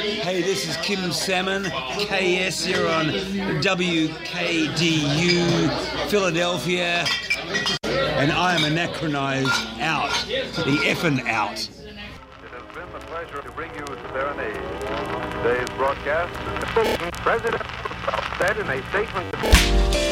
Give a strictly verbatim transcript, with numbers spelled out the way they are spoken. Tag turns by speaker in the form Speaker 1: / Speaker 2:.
Speaker 1: Hey, this is Kim Salmon, K S here on W K D U, Philadelphia, and I am anachronized out, the effing out.
Speaker 2: It has been a pleasure to bring you to Serenade. Today's broadcast is President said in a statement.